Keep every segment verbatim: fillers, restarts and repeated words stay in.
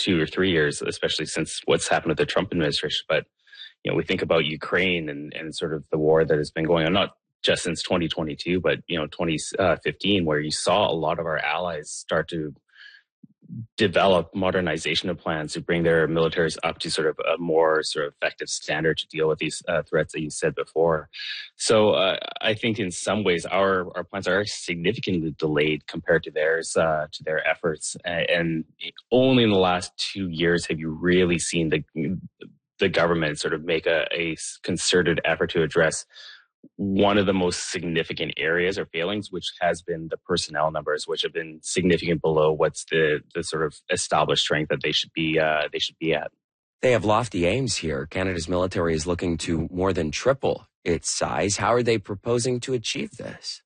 two or three years, especially since what's happened with the Trump administration. But, you know, we think about Ukraine and, and sort of the war that has been going on, not just since twenty twenty-two, but, you know, twenty fifteen, where you saw a lot of our allies start to develop modernization plans to bring their militaries up to sort of a more sort of effective standard to deal with these uh, threats that you said before. So uh, I think in some ways our, our plans are significantly delayed compared to theirs, uh, to their efforts. And only in the last two years have you really seen the the government sort of make a, a concerted effort to address one of the most significant areas or failings, which has been the personnel numbers, which have been significant below what's the the sort of established strength that they should be uh, they should be at. They have lofty aims here. Canada's military is looking to more than triple its size. How are they proposing to achieve this?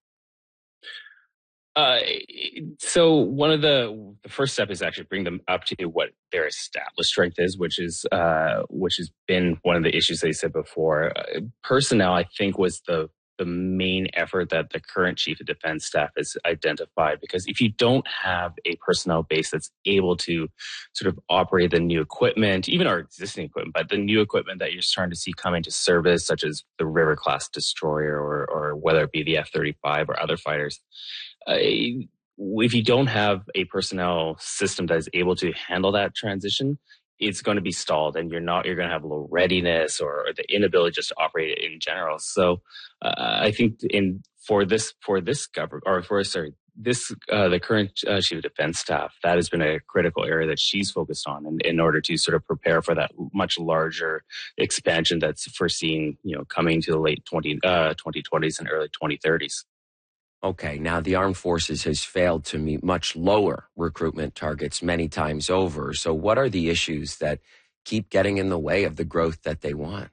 Uh, so one of the the first step is actually bring them up to what their established strength is, which is uh, which has been one of the issues they said before. Uh, personnel, I think, was the the main effort that the current chief of defense staff has identified. Because if you don't have a personnel base that's able to sort of operate the new equipment, even our existing equipment, but the new equipment that you're starting to see come into service, such as the River class destroyer, or or whether it be the F thirty-five or other fighters. Uh, if you don't have a personnel system that is able to handle that transition, it's going to be stalled, and you're not, you're going to have low readiness or, or the inability just to operate it in general. So uh, I think in, for this, for this government, or for, sorry, this, uh, the current uh, chief of defense staff, that has been a critical area that she's focused on in, in order to sort of prepare for that much larger expansion that's foreseen, you know, coming to the late twenty, uh, twenty twenties and early twenty thirties. Okay, now the armed forces has failed to meet much lower recruitment targets many times over. So what are the issues that keep getting in the way of the growth that they want?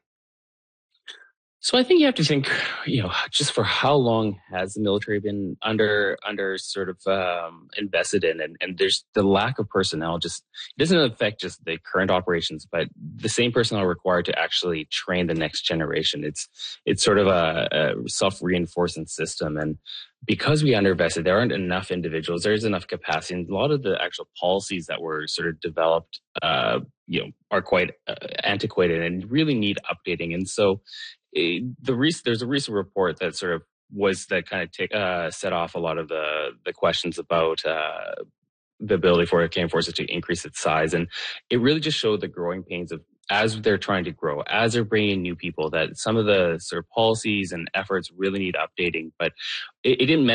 So I think you have to think, you know, just for how long has the military been under under sort of um, invested in, and, and there's the lack of personnel. Just it doesn't affect just the current operations, but the same personnel required to actually train the next generation. It's it's sort of a, a self-reinforcing system, and because we underinvested, there aren't enough individuals. There's enough capacity, and a lot of the actual policies that were sort of developed, uh, you know, are quite uh, antiquated and really need updating. And so. The recent, there's a recent report that sort of was that kind of take, uh, set off a lot of the the questions about uh, the ability for Canadian Forces to increase its size, and it really just showed the growing pains of as they're trying to grow, as they're bringing in new people, that some of the sort of policies and efforts really need updating. But it, it didn't